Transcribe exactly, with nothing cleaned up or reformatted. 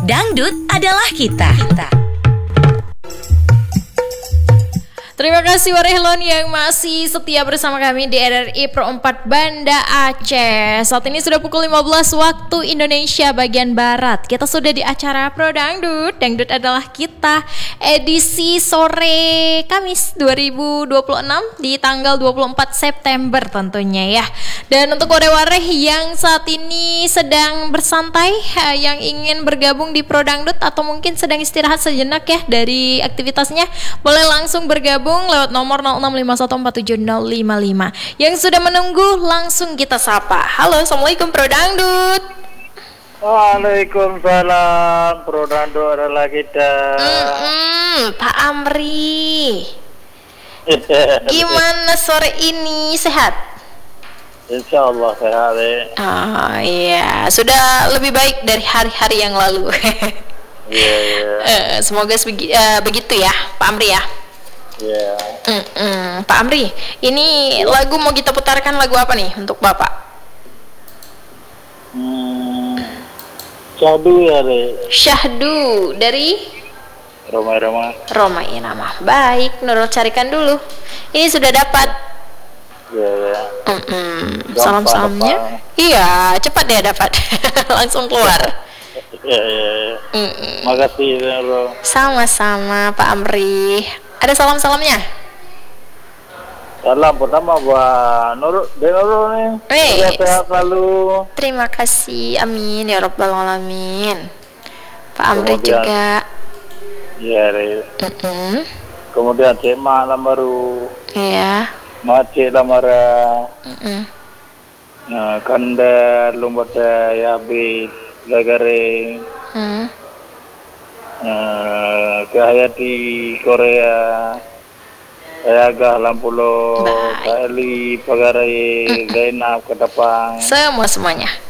Dangdut adalah kita. kita. Terima kasih Warehlon yang masih setia bersama kami di R R I Pro empat Banda Aceh. Saat ini sudah pukul lima belas waktu Indonesia bagian Barat. Kita sudah di acara Pro Dangdut. Dangdut adalah kita, edisi sore Kamis dua ribu dua puluh enam di tanggal dua puluh empat September tentunya ya. Dan untuk wareh-wareh yang saat ini sedang bersantai, yang ingin bergabung di Pro Dangdut atau mungkin sedang istirahat sejenak ya dari aktivitasnya, boleh langsung bergabung lewat nomor nol enam lima satu empat tujuh nol lima lima. Yang sudah menunggu langsung kita sapa. Halo, Assalamualaikum Pro Dangdut. Waalaikumsalam, Pro Dangdut adalah kita. Mm-mm, Pak Amri, gimana sore ini, sehat? Insya Allah sehat ya. Oh iya, sudah lebih baik dari hari-hari yang lalu. Iya, iya. Eh, Semoga sebegi- eh, begitu ya Pak Amri ya. Iya. Mm-mm. Pak Amri, ini lagu mau kita putarkan lagu apa nih untuk Bapak? Hmm, Syahdu ya deh. Syahdu dari Roma-Roma. Roma Irama. Baik, Nurul carikan dulu. Ini sudah dapat. Iya, iya. Mm-mm. Gampang, Salam-salamnya. gampang. Iya, cepat ya dapat. Langsung keluar. Iya, iya, iya. Mm-mm. Makasih Nurul. Sama-sama Pak Amri. Ada salam-salamnya? Salam pertama buat Nurul, De Nurul nih. Wes. Sehat selalu. Terima kasih, amin ya rabbal alamin. Pak Amri Kemudian- juga. Iya, deh. Mm-mm. Kemudian Cema Lamaru, Iya. Mace Lamara, Mm-mm. nah, Kanda Lumbata Yabi Lagare, Hmm. uh, ke Hayati Korea, Ayagah Lampulo, Baik. Kak Eli Pagarai, Zainab Ketapang. Semua semuanya.